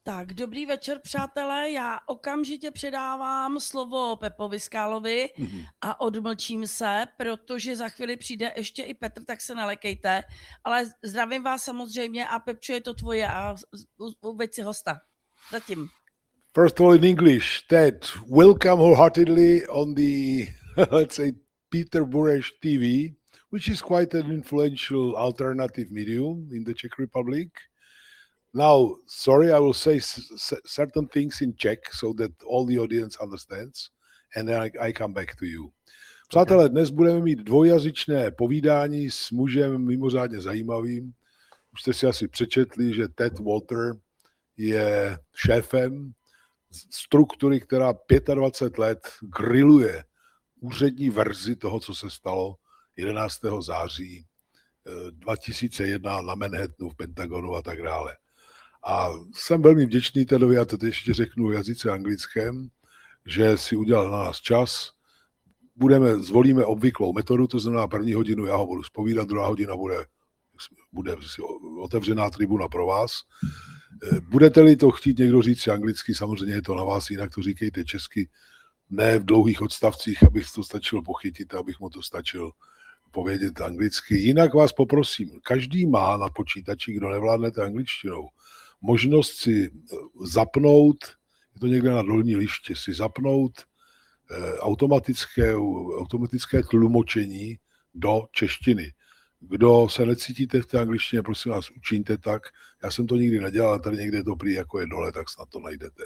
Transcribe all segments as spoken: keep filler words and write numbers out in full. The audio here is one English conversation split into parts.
Tak, dobrý večer, přátelé. Já okamžitě předávám slovo Pepovi Skálovi Mhm. a odmlčím se, protože za chvíli přijde ještě i Petr, tak se nelekejte. Ale zdravím vás samozřejmě a Pepčo, je to tvoje a uveď si hosta. Zatím. First of all, in English, Ted, welcome wholeheartedly on the, let's say, Peter Bureš T V, which is quite an influential alternative medium in the Czech Republic. Now, sorry, I will say s- s- certain things in Czech so that all the audience understands, and then I, I come back to you. Přátelé, dnes budeme mít dvojjazyčné povídání s mužem mimořádně zajímavým. Už jste si asi přečetli, že Ted Walter je šéfem struktury, která dvacet pět let grilluje úřední verzi toho, co se stalo jedenáctého září dva tisíce jedna na Manhattanu, v Pentagonu a tak dále. A jsem velmi vděčný Tedovi, a to ještě řeknu v jazyce anglickém, že si udělal na nás čas. Budeme, zvolíme obvyklou metodu, to znamená první hodinu já ho budu zpovídat, druhá hodina bude, bude otevřená tribuna pro vás. Budete-li to chtít někdo říct anglicky, samozřejmě je to na vás, jinak to říkejte česky, ne v dlouhých odstavcích, abych to stačil pochytit, abych mu to stačil povědět anglicky. Jinak vás poprosím, každý má na počítači, kdo nevládnete angličtinou, možnost si zapnout, je to někde na dolní liště, si zapnout automatické, automatické tlumočení do češtiny. Kdo se necítíte v té angličtině, prosím vás, učiňte tak. Já jsem to nikdy nedělal, ale tady někde to prý jako je dole, tak snad to najdete.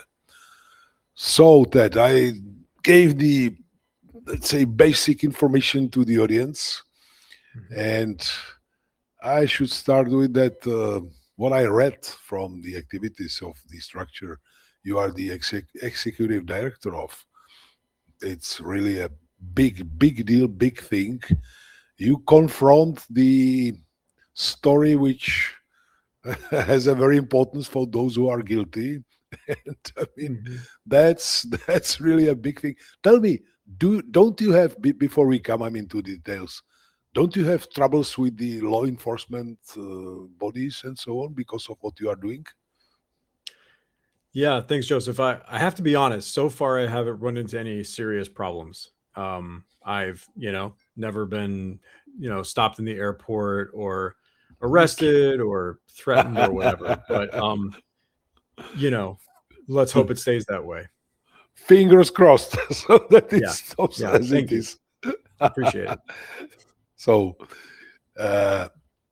So Ted, I gave the, let's say, basic information to the audience, and I should start with that. Uh, what I read from the activities of the structure you are the exec executive director of. It's really a big, big deal, big thing. You confront the story which has a very importance for those who are guilty. And I mean, mm-hmm. that's that's really a big thing. Tell me, do don't you have, before we come I mean, to details, don't you have troubles with the law enforcement uh, bodies and so on because of what you are doing? Yeah, thanks, Joseph. I, I have to be honest. So far, I haven't run into any serious problems. Um, I've, you know, never been, you know, stopped in the airport or arrested or threatened or whatever. But, um, you know, let's hope it stays that way. Fingers crossed. So that it yeah. stops yeah, as thank it you. is. Appreciate it. So, uh,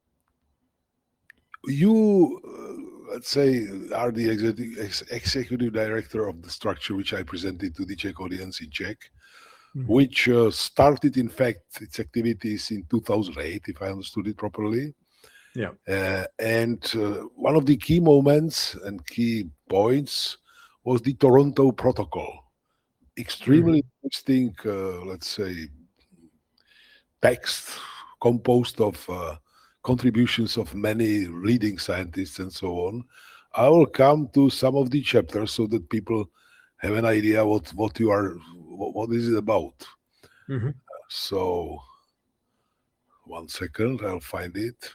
you, uh, let's say, are the executive, ex executive director of the structure which I presented to the Czech audience in Czech, mm-hmm. which uh, started, in fact, its activities in two thousand eight, if I understood it properly. Yeah. Uh, and uh, one of the key moments and key points was the Toronto Protocol. Extremely mm-hmm. interesting, uh, let's say, text composed of uh, contributions of many leading scientists and so on. I will come to some of the chapters so that people have an idea what what you are, what, what is it about. Mm-hmm. Uh, so, one second, I'll find it.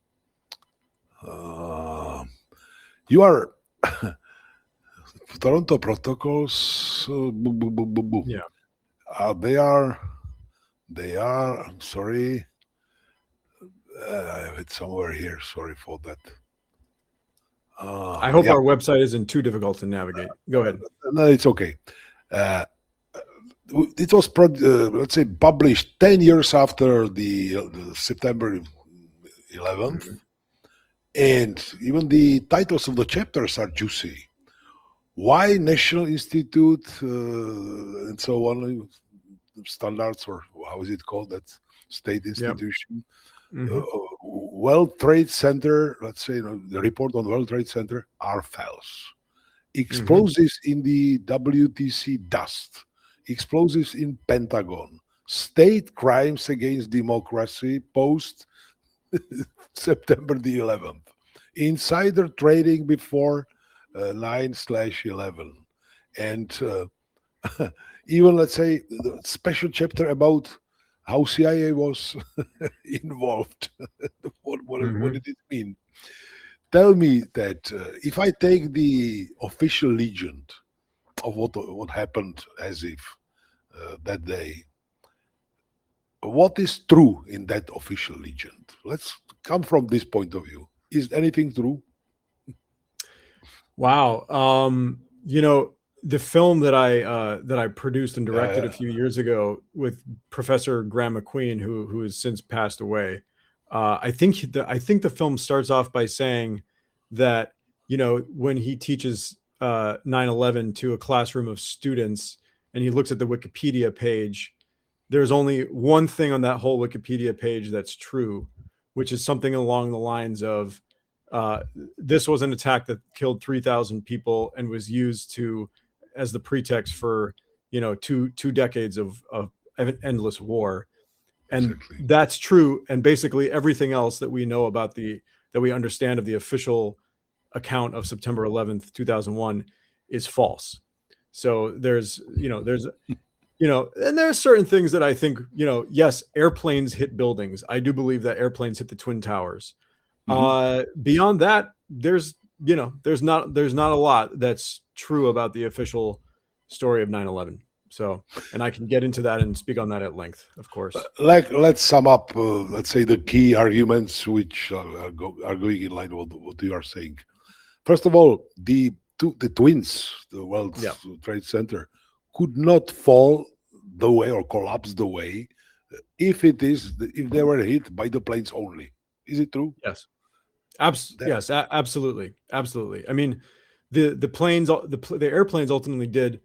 Uh, you are Toronto Protocols. Uh, boo, boo, boo, boo, boo. Yeah. Uh, they are. They are. I'm sorry. Uh, I have it somewhere here. Sorry for that. Uh, I hope yeah. our website isn't too difficult to navigate. Go ahead. No, it's okay. Uh, it was, pro uh, let's say, published ten years after the, uh, the September eleventh. Mm-hmm. And even the titles of the chapters are juicy. Why National Institute uh, and so on, standards, or how is it called, that state institution? Yep. Mm-hmm. uh, World Trade Center, let's say, you know, the report on World Trade Center are false. Explosives mm-hmm. in the W T C dust, explosives in Pentagon, state crimes against democracy post September the eleventh, insider trading before uh, nine slash eleven, and uh, even, let's say, the special chapter about how C I A was involved. what, what, mm-hmm. what did it mean? tell me that uh, if I take the official legend of what what happened as if uh, that day, what is true in that official legend? Let's come from this point of view. Is anything true? Wow. Um, you know, the film that I uh, that I produced and directed yeah. a few years ago with Professor Graham McQueen, who who has since passed away. Uh, I think the I think the film starts off by saying that, you know, when he teaches uh, nine eleven to a classroom of students and he looks at the Wikipedia page, there's only one thing on that whole Wikipedia page that's true, which is something along the lines of, uh, this was an attack that killed three thousand people and was used to as the pretext for, you know, two two decades of, of endless war. And Exactly. that's true. And basically everything else that we know about the, that we understand of the official account of September eleventh, two thousand one is false. So there's, you know, there's, you know, and there are certain things that I think, you know, yes, airplanes hit buildings. I do believe that airplanes hit the Twin Towers. Mm-hmm. Uh, beyond that, there's, you know, there's not, there's not a lot that's true about the official story of nine eleven. So, and I can get into that and speak on that at length, of course. Like, let's sum up, uh, let's say, the key arguments which are, are, go, are going in line with what you are saying. First of all, the two, the twins, the World yeah. Trade Center, could not fall the way or collapse the way if it is if they were hit by the planes only. Is it true? Yes. Abs- yes, a- absolutely. Absolutely. I mean, the the planes, the, the airplanes ultimately did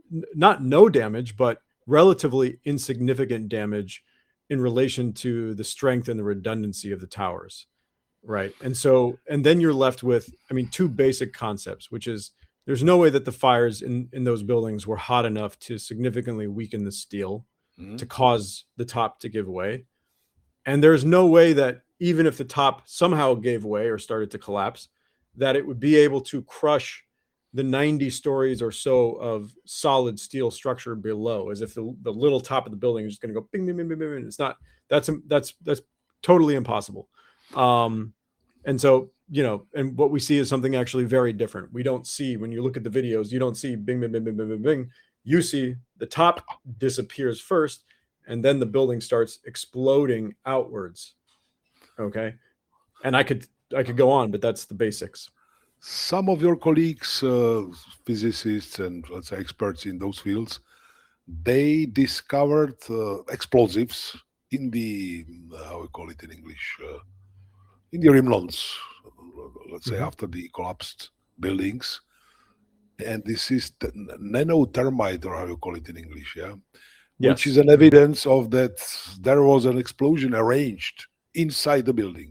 not no damage, but relatively insignificant damage in relation to the strength and the redundancy of the towers. Right. And so, and then you're left with, I mean, two basic concepts, which is there's no way that the fires in, in those buildings were hot enough to significantly weaken the steel mm-hmm. to cause the top to give way. And there's no way that even if the top somehow gave way or started to collapse, that it would be able to crush the ninety stories or so of solid steel structure below, as if the, the little top of the building is just going to go bing, bing, bing, bing, bing. It's not, that's, that's, that's totally impossible. Um, and so, you know, and what we see is something actually very different. We don't see, when you look at the videos, you don't see bing, bing, bing, bing, bing, bing, bing. You see the top disappears first, and then the building starts exploding outwards. Okay. And I could, I could go on, but that's the basics. Some of your colleagues, uh, physicists and let's say experts in those fields, they discovered uh, explosives in the, uh, how we call it in English, uh, in the remnants, let's say mm-hmm. after the collapsed buildings. And this is the nanothermite, or how you call it in English, yeah? Yes. Which is an evidence of that there was an explosion arranged inside the building.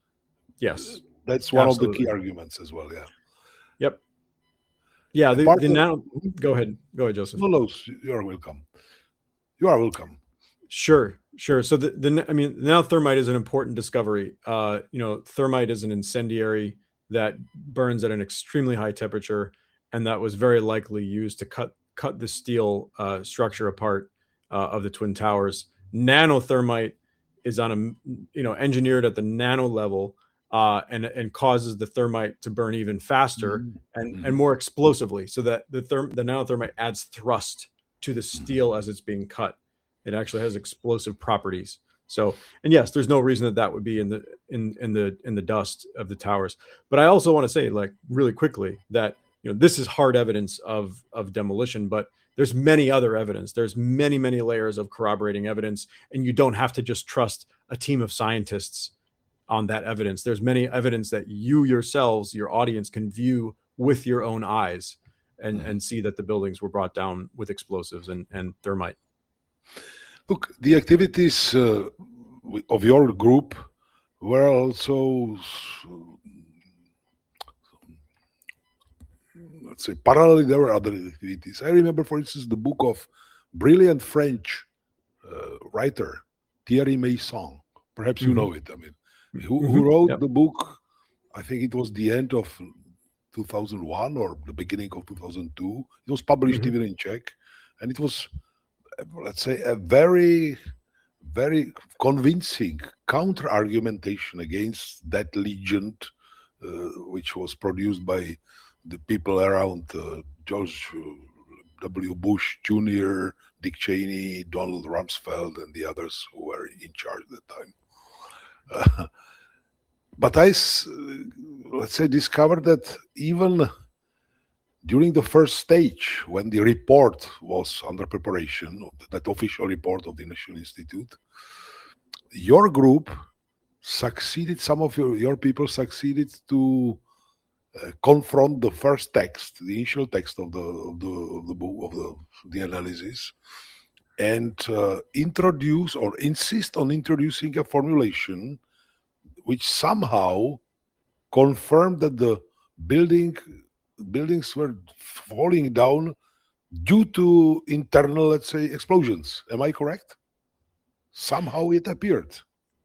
Yes. That's one Absolutely. of the key arguments as well, yeah. Yep. Yeah, the, the nano, go ahead. Go ahead, Joseph. No, no, you are welcome. You are welcome. Sure, sure. So the, the I mean, nanothermite is an important discovery. Uh, you know, thermite is an incendiary that burns at an extremely high temperature, and that was very likely used to cut cut the steel uh, structure apart uh, of the Twin Towers. Nanothermite is on a, you know, engineered at the nano level. Uh, and and causes the thermite to burn even faster mm-hmm. and, mm-hmm. and more explosively, so that the therm the nanothermite adds thrust to the steel as it's being cut. It actually has explosive properties. So, and yes, there's no reason that that would be in the in in the in the dust of the towers. But I also want to say, like, really quickly, that, you know, this is hard evidence of of demolition, but there's many other evidence. There's many many layers of corroborating evidence, and you don't have to just trust a team of scientists on that evidence. There's many evidence that you yourselves, your audience, can view with your own eyes and, and see that the buildings were brought down with explosives and, and thermite. Look, the activities uh, of your group were also, let's say, parallelly, there were other activities. I remember, for instance, the book of brilliant French uh, writer, Thierry Meyssan. Perhaps you mm-hmm. know it, I mean. Who, who wrote yep. the book? I think it was the end of two thousand one or the beginning of two thousand two. It was published mm-hmm. even in Czech, and it was, let's say, a very, very convincing counter-argumentation against that legend uh, which was produced by the people around uh, George W. Bush Junior, Dick Cheney, Donald Rumsfeld, and the others who were in charge at the time. Uh, but I, s- let's say, discovered that even during the first stage, when the report was under preparation, that official report of the National Institute, your group succeeded, some of your, your people succeeded to uh, confront the first text, the initial text of the of the of the book of the the analysis, and uh, introduce or insist on introducing a formulation which somehow confirmed that the building buildings were falling down due to internal, let's say, explosions. Am I correct? Somehow it appeared.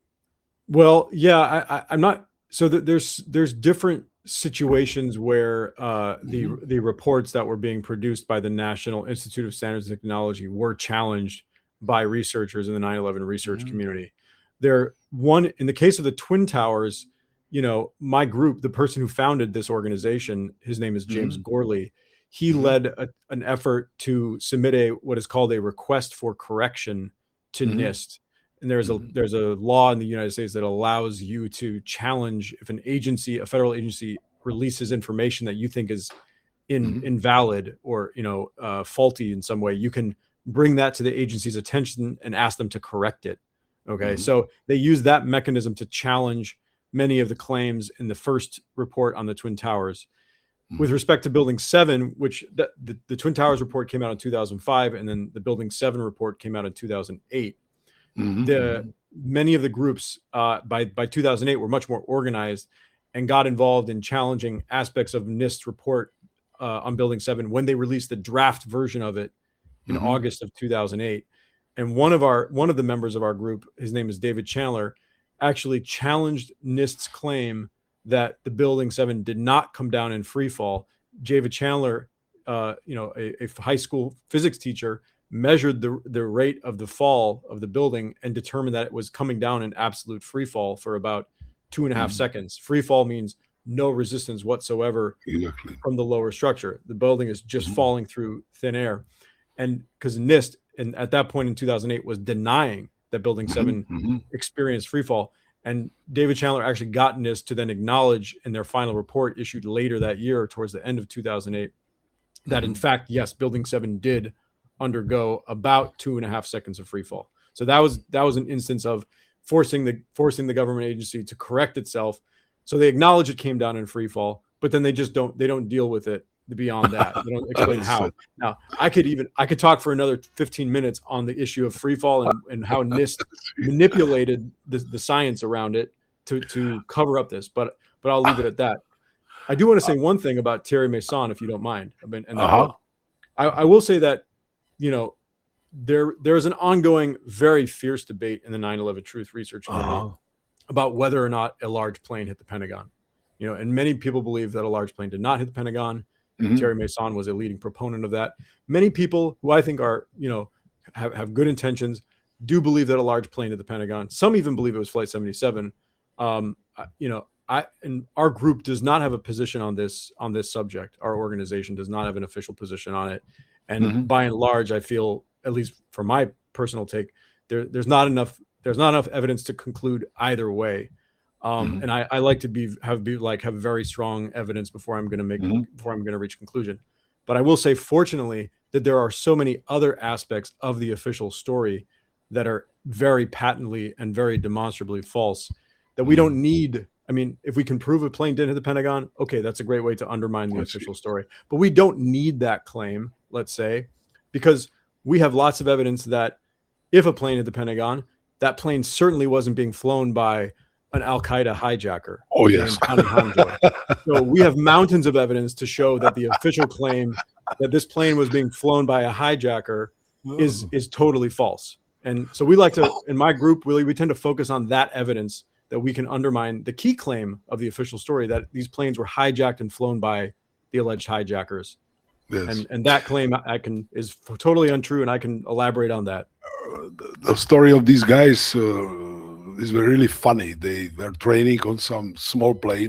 Well, yeah, I, I, I'm not. So th- there's there's different situations where uh, the Mhm. the reports that were being produced by the National Institute of Standards and Technology were challenged by researchers in the nine eleven research Mhm. community. There, one in the case of the Twin Towers, you know, my group, the person who founded this organization, his name is James Mhm. Gorley. He Mhm. led a, an effort to submit a what is called a request for correction to Mhm. NIST. And there's a Mhm. there's a law in the United States that allows you to challenge if an agency, a federal agency, releases information that you think is in Mhm. invalid or you know uh, faulty in some way. You can bring that to the agency's attention and ask them to correct it. Okay, Mhm. so they use that mechanism to challenge many of the claims in the first report on the Twin Towers. With Mhm. respect to Building seven, which the, the, the Twin Towers report came out in two thousand five, and then the Building seven report came out in two thousand eight. Mhm. The many of the groups uh, by by two thousand eight were much more organized and got involved in challenging aspects of NIST's report uh, on Building seven when they released the draft version of it in Mhm. August of two thousand eight. And one of our one of the members of our group, his name is David Chandler, actually challenged NIST's claim that the Building seven did not come down in free fall. David Chandler, uh, you know, a, a high school physics teacher, measured the the rate of the fall of the building and determined that it was coming down in absolute free fall for about two and a half Mhm. seconds. Free fall means no resistance whatsoever Exactly. from the lower structure. The building is just Mhm. falling through thin air. And because NIST, and at that point in two thousand eight, was denying that Building Mhm. seven Mhm. experienced free fall. And David Chandler actually got NIST to then acknowledge in their final report issued later that year, towards the end of two thousand eight, that in Mhm. fact, yes, Building seven did undergo about two and a half seconds of free fall. So that was that was an instance of forcing the forcing the government agency to correct itself. So they acknowledge it came down in free fall, but then they just don't they don't deal with it beyond that. They don't explain how. Understood. Now, I could even I could talk for another fifteen minutes on the issue of free fall and, and how NIST manipulated the, the science around it to to cover up this, but but I'll leave it at that. I do want to say one thing about Thierry Meyssan, if you don't mind, I mean, and that Uh-huh. book. I, I will say that, you know, there there is an ongoing, very fierce debate in the nine eleven truth research community Uh-huh. about whether or not a large plane hit the Pentagon. You know, and many people believe that a large plane did not hit the Pentagon. Mhm. Thierry Meyssan was a leading proponent of that. Many people who I think are, you know, have, have good intentions do believe that a large plane hit the Pentagon. Some even believe it was Flight seventy-seven. Um, I- you know, I and our group does not have a position on this on this subject. Our organization does not have an official position on it. And Mhm. by and large, I feel, at least from my personal take, there, there's not enough there's not enough evidence to conclude either way. Um, Mhm. and I, I like to be have be like have very strong evidence before I'm going to make Mhm. before I'm going to reach conclusion. But I will say, fortunately, that there are so many other aspects of the official story that are very patently and very demonstrably false that we Mhm. don't need. I mean, if we can prove a plane didn't hit the Pentagon, okay, that's a great way to undermine the I see. official story. But we don't need that claim, let's say, because we have lots of evidence that if a plane hit the Pentagon, that plane certainly wasn't being flown by an Al-Qaeda hijacker Oh, yes. named Hani Hanjoy. So we have mountains of evidence to show that the official claim that this plane was being flown by a hijacker is is totally false. And so we like to, in my group, really, we tend to focus on that evidence that we can undermine the key claim of the official story, that these planes were hijacked and flown by the alleged hijackers. Yes. And and that claim I can is totally untrue, and I can elaborate on that. Uh, the, the story of these guys uh, is really funny. They were training on some small plane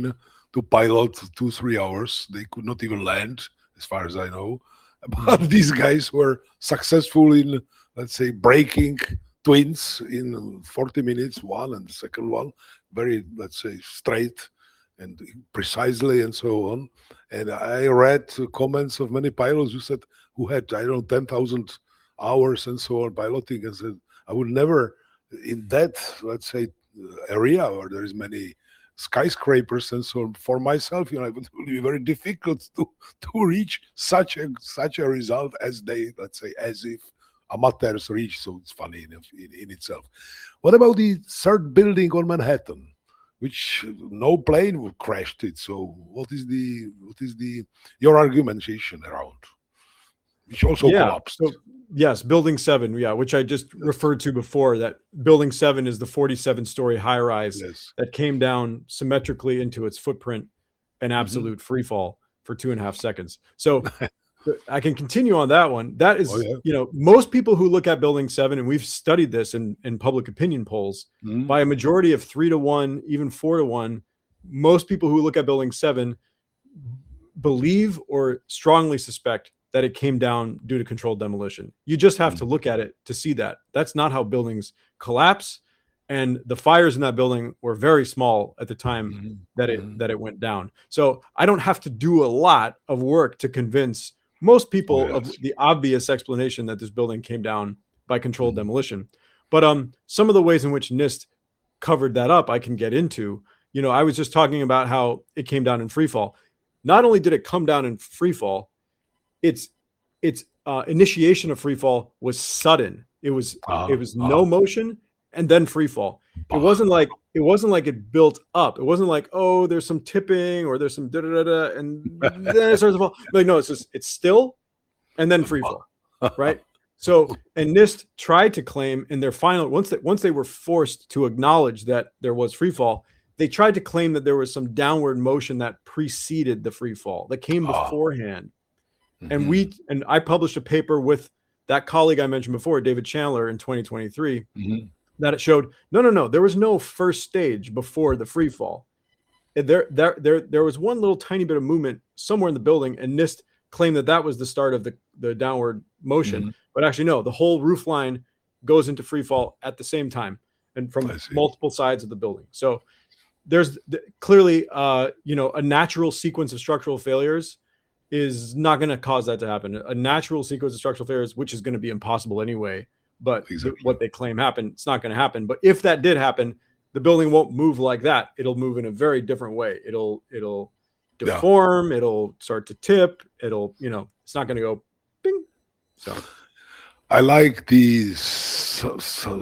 to pilot two, three hours. They could not even land, as far as I know. But these guys were successful in, let's say, breaking twins in forty minutes, one and the second one, very, let's say, straight and precisely and so on. And I read comments of many pilots who said, who had, I don't know, ten thousand hours and so on piloting, and said, I would never, in that, let's say, area where there is many skyscrapers and so on, for myself, you know, it would be very difficult to, to reach such a such a result as they, let's say, as if amateurs reach. So it's funny in, in, in itself. What about the third building on Manhattan, which no plane would crashed it? So what is the what is the your argumentation around, which also Yeah. collapsed? So yes, building seven. Yeah. Which I just referred to before, that building seven is the forty-seven story high rise Yes. that came down symmetrically into its footprint and Mm-hmm. absolute free fall for two and a half seconds. So I can continue on that one. That is, Oh, yeah. you know, most people who look at building seven, and we've studied this in, in public opinion polls, Mhm. by a majority of three to one, even four to one, most people who look at building seven believe or strongly suspect that it came down due to controlled demolition. You just have to look at it to see that. That's not how buildings collapse. And the fires in that building were very small at the time Mhm. that it Mhm. that it went down. So I don't have to do a lot of work to convince most people Oh, of yes. the obvious explanation that this building came down by controlled Mhm. demolition. But um, some of the ways in which NIST covered that up, I can get into. You know, I was just talking about how it came down in free fall. Not only did it come down in free fall, its its uh, initiation of free fall was sudden. It was Ah, it was no ah. motion and then free fall. It Ah. wasn't like it wasn't like it built up. It wasn't like, oh, there's some tipping or there's some da da da da, and then it starts to fall. Like, no, it's just it's still and then free fall, right? So, and NIST tried to claim in their final, once that once they were forced to acknowledge that there was free fall, they tried to claim that there was some downward motion that preceded the free fall that came Ah. beforehand. And Mhm. we and I published a paper with that colleague I mentioned before, David Chandler, in twenty twenty-three, Mhm. that it showed no, no, no, there was no first stage before the free fall. And There, there, there, there was one little tiny bit of movement somewhere in the building, and NIST claimed that that was the start of the, the downward motion. Mhm. But actually, no, the whole roof line goes into free fall at the same time and from I see. multiple sides of the building. So there's th- clearly, uh, you know, a natural sequence of structural failures is not going to cause that to happen. A natural sequence of structural failures, which is going to be impossible anyway, but th- Exactly. what they claim happened, it's not going to happen. But if that did happen, the building won't move like that. It'll move in a very different way. It'll, it'll Yeah. deform. It'll start to tip. It'll, you know, it's not going to go bing. So I like the so, so